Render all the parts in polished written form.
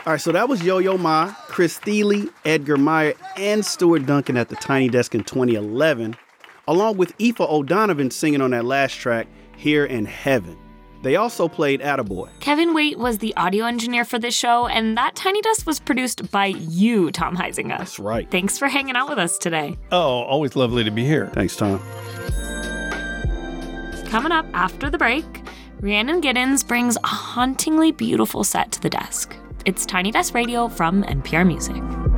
All right, so that was Yo-Yo Ma, Chris Thile, Edgar Meyer, and Stuart Duncan at the Tiny Desk in 2011, along with Aoife O'Donovan singing on that last track, Here in Heaven. They also played Attaboy. Kevin Waite was the audio engineer for this show, and that Tiny Desk was produced by you, Tom Huizinga. That's right. Thanks for hanging out with us today. Oh, always lovely to be here. Thanks, Tom. Coming up after the break, Rhiannon Giddens brings a hauntingly beautiful set to the desk. It's Tiny Desk Radio from NPR Music.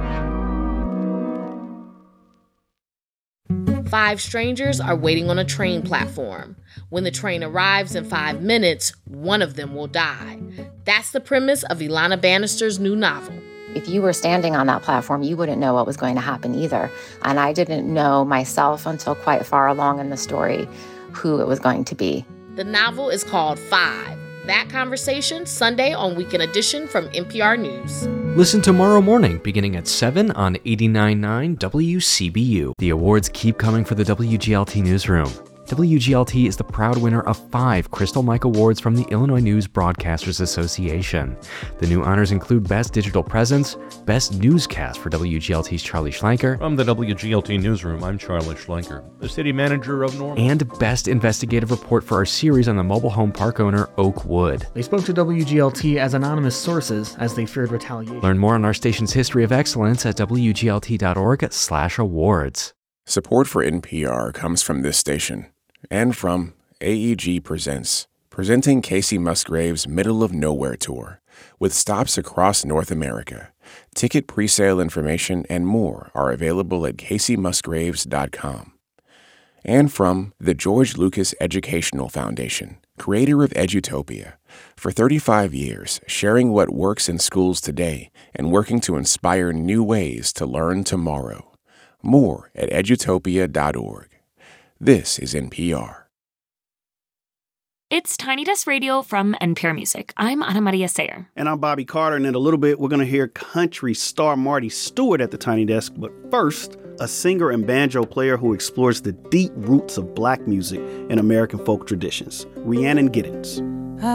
5 strangers are waiting on a train platform. When the train arrives in 5 minutes, one of them will die. That's the premise of Ilana Bannister's new novel. If you were standing on that platform, you wouldn't know what was going to happen either. And I didn't know myself until quite far along in the story who it was going to be. The novel is called 5. That conversation, Sunday on Weekend Edition from NPR News. Listen tomorrow morning, beginning at 7 on 89.9 WCBU. The awards keep coming for the WGLT Newsroom. WGLT is the proud winner of 5 Crystal Mike Awards from the Illinois News Broadcasters Association. The new honors include Best Digital Presence, Best Newscast for WGLT's Charlie Schlenker. From the WGLT Newsroom, I'm Charlie Schlenker, the city manager of Normal. And Best Investigative Report for our series on the mobile home park owner, Oakwood. They spoke to WGLT as anonymous sources as they feared retaliation. Learn more on our station's history of excellence at WGLT.org/awards. Support for NPR comes from this station. And from AEG Presents, presenting Casey Musgrave's Middle of Nowhere Tour, with stops across North America. Ticket presale information and more are available at caseymusgraves.com. And from the George Lucas Educational Foundation, creator of Edutopia, for 35 years, sharing what works in schools today and working to inspire new ways to learn tomorrow. More at edutopia.org. This is NPR. It's Tiny Desk Radio from NPR Music. I'm Ana Maria Sayer. And I'm Bobby Carter, and in a little bit, we're going to hear country star Marty Stewart at the Tiny Desk. But first, a singer and banjo player who explores the deep roots of black music and American folk traditions, Rhiannon Giddens.